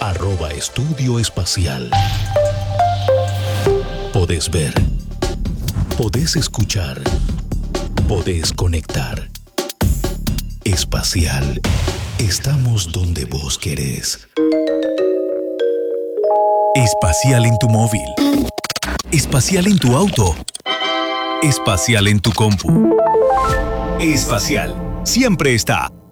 @Estudio Espacial. Podés ver, podés escuchar, podés conectar. Espacial. Estamos donde vos querés. Espacial en tu móvil. Espacial en tu auto. Espacial en tu compu. Espacial. Siempre está.